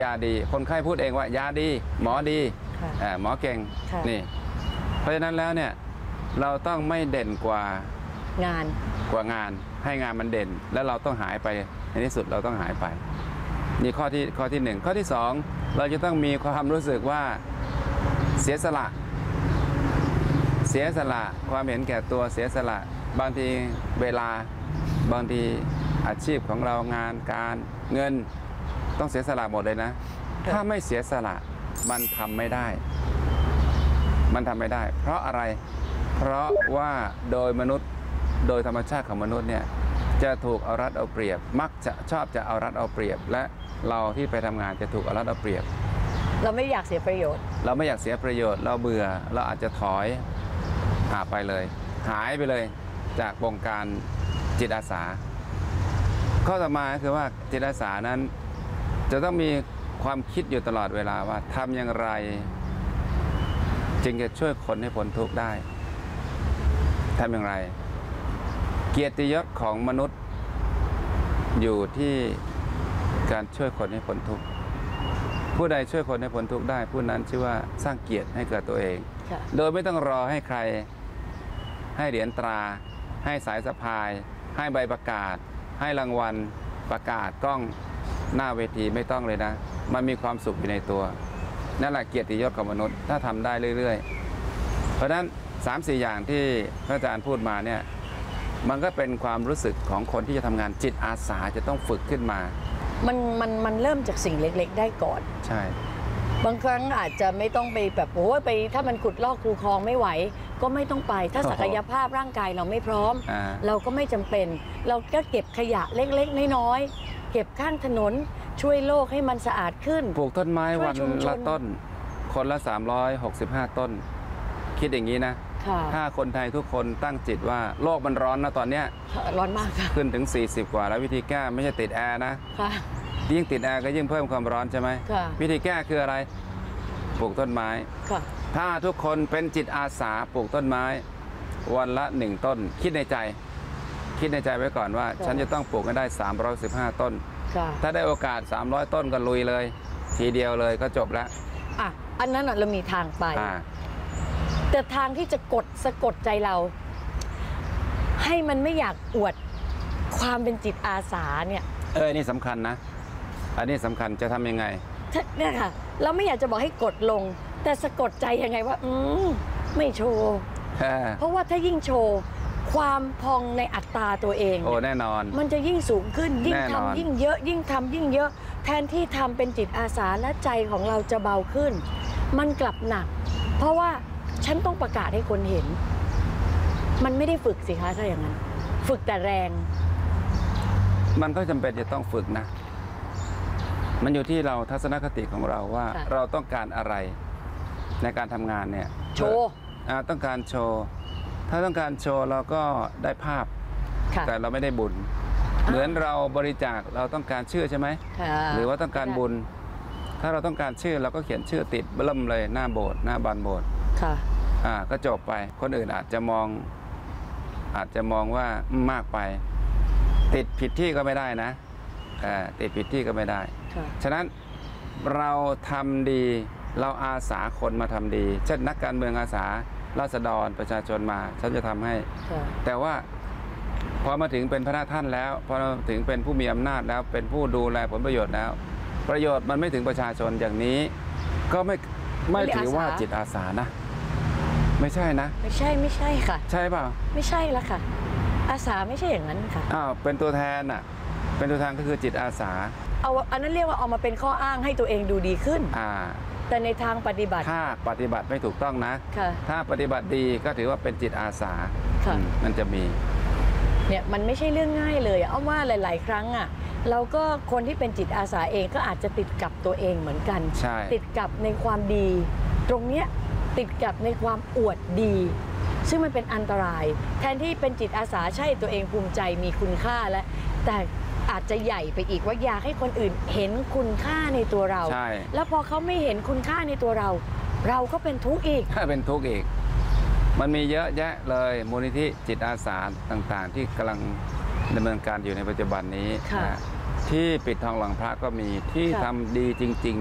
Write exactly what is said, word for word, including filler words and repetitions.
ยาดีคนไข้พูดเองว่ายาดีหมอดีหมอเก่งนี่เพราะฉะนั้นแล้วเนี่ยเราต้องไม่เด่นกว่างานกว่างานให้งานมันเด่นแล้วเราต้องหายไปในที่สุดเราต้องหายไปนี่ข้อที่ข้อที่หนึ่งข้อที่สองเราจะต้องมีความรู้สึกว่าเสียสละเสียสละความเห็นแก่ตัวเสียสละบางทีเวลาบางทีอาชีพของเรางานการเงินต้องเสียสละหมดเลยนะถ้าไม่เสียสละมันทำไม่ได้มันทำไม่ได้เพราะอะไรเพราะว่าโดยมนุษย์โดยธรรมชาติของมนุษย์เนี่ยจะถูกเอารัดเอาเปรียบมักจะชอบจะเอารัดเอาเปรียบและเราที่ไปทำงานจะถูกเอารัดเอาเปรียบเราไม่อยากเสียประโยชน์เราไม่อยากเสียประโยชน์เราเบื่อเราอาจจะถอยหาไปเลยหายไปเลยจากวงการจิตอาสาข้อต่อมาคือว่าจิตอาสานั้นจะต้องมีความคิดอยู่ตลอดเวลาว่าทำอย่างไรจึงจะช่วยคนให้พ้นทุกข์ได้ทำอย่างไรเกียรติยศของมนุษย์อยู่ที่การช่วยคนให้พ้นทุกข์ผู้ใดช่วยคนให้พ้นทุกข์ได้ผู้นั้นชื่อว่าสร้างเกียรติให้เกิดตัวเองโดยไม่ต้องรอให้ใครให้เหรียญตราให้สายสะพายให้ใบประกาศให้รางวัลประกาศกล้องหน้าเวทีไม่ต้องเลยนะมันมีความสุขอยู่ในตัวนั่นแหละเกียรติยศของมนุษย์ถ้าทำได้เรื่อยๆเพราะฉะนั้น สามสี่ อย่างที่พระอาจารย์พูดมาเนี่ยมันก็เป็นความรู้สึกของคนที่จะทำงานจิตอาสาจะต้องฝึกขึ้นมามันมันมันเริ่มจากสิ่งเล็กๆได้ก่อนใช่บางครั้งอาจจะไม่ต้องไปแบบโอ้ยไปถ้ามันขุดลอกคูคลองไม่ไหวก็ไม่ต้องไปถ้าศักยภาพร่างกายเราไม่พร้อมเราก็ไม่จำเป็นเราก็เก็บขยะเล็กๆน้อยๆเก็บข้างถนนช่วยโลกให้มันสะอาดขึ้นปลูกต้นไม้วันละต้นคนละสามร้อยหกสิบห้าต้นคิดอย่างนี้นะถ้าคนไทยทุกคนตั้งจิตว่าโลกมันร้อนนะตอนเนี้ยร้อนมากค่ะขึ้นถึงสี่สิบกว่าแล้ววิธีแก้ไม่ใช่ติดแอร์นะยิ่งติดแอร์ก็ยิ่งเพิ่มความร้อนใช่ไหมวิธีแก้คืออะไรปลูกต้นไม้ถ้าทุกคนเป็นจิตอาสาปลูกต้นไม้วันละหนึ่งต้นคิดในใจคิดในใจไว้ก่อนว่าฉันจะต้องปลูกให้ได้สามร้อยสิบห้าต้นถ้าได้โอกาสสามร้อยต้นก็ลุยเลยทีเดียวเลยก็จบแล้วอ่ะอันนั้นเรามีทางไปแต่ทางที่จะกดสะกดใจเราให้มันไม่อยากอวดความเป็นจิตอาสาเนี่ยเออนี่สำคัญนะอันนี้สำคัญจะทำยังไงเนี่ยค่ะเราไม่อยากจะบอกให้กดลงแต่สะกดใจยังไงว่าอืมไม่โชว์เพราะว่าถ้ายิ่งโชว์ความพองในอัตราตัวเองโอ้แน่นอนมันจะยิ่งสูงขึ้นยิ่งทำยิ่งเยอะยิ่งทำยิ่งเยอะแทนที่ทำเป็นจิตอาสาและใจของเราจะเบาขึ้นมันกลับหนักเพราะว่าฉันต้องประกาศให้คนเห็นมันไม่ได้ฝึกสิคะถ้าอย่างนั้นฝึกแต่แรงมันก็จำเป็นจะต้องฝึกนะมันอยู่ที่เราทัศนคติของเราว่าเราต้องการอะไรในการทำงานเนี่ยโชว์ต้องการโชว์ถ้าต้องการโชว์เราก็ได้ภาพแต่เราไม่ได้บุญเหมือนเราบริจาคเราต้องการชื่อใช่ไหมหรือว่าต้องการบุญถ้าเราต้องการชื่อเราก็เขียนชื่อติดเบิ่มเลยหน้าโบสถ์หน้าบานโบสถ์ค่ะอ่าก็จบไปคนอื่นอาจจะมองอาจจะมองว่ามากไปติดผิดที่ก็ไม่ได้นะอ่าติดผิดที่ก็ไม่ได้ฉะนั้นเราทำดีเราอาสาคนมาทำดีเช่นนักการเมืองอาสาราษฎรประชาชนมาฉันจะทำให้แต่ว่าพอมาถึงเป็นพระท่านแล้วพอมาถึงเป็นผู้มีอำนาจแล้วเป็นผู้ดูแลผลประโยชน์แล้วประโยชน์มันไม่ถึงประชาชนอย่างนี้ก็ไม่ไม่ถือว่าจิตอาสานะไม่ใช่นะไม่ใช่ไม่ใช่ค่ะใช่เปล่าไม่ใช่แล้วค่ะอาสาไม่ใช่อย่างนั้นค่ะอ้าวเป็นตัวแทนอ่ะเป็นตัวแทนก็คือจิตอาสาเอาอันนั้นเรียกว่าเอามาเป็นข้ออ้างให้ตัวเองดูดีขึ้นอ่าแต่ในทางปฏิบัติถ้าปฏิบัติไม่ถูกต้องนะถ้าปฏิบัติดีก็ถือว่าเป็นจิตอาสามันจะมีเนี่ยมันไม่ใช่เรื่องง่ายเลยเอาว่าหลายๆครั้งอ่ะเราก็คนที่เป็นจิตอาสาเองก็อาจจะติดกับตัวเองเหมือนกันติดกับในความดีตรงเนี้ยติดกับในความอวดดีซึ่งมันเป็นอันตรายแทนที่เป็นจิตอาสาใช่ตัวเองภูมิใจมีคุณค่าแล้วแต่อาจจะใหญ่ไปอีกว่าอยากให้คนอื่นเห็นคุณค่าในตัวเราแล้วพอเขาไม่เห็นคุณค่าในตัวเราเราก็เป็นทุกข์อีกเป็นทุกข์อีกมันมีเยอะแยะเลยมูลนิธิจิตอาสาต่างๆที่กำลังดำเนินการอยู่ในปัจจุบันนี้ทที่ปิดทองหลังพระก็มีที่ทำดีจริง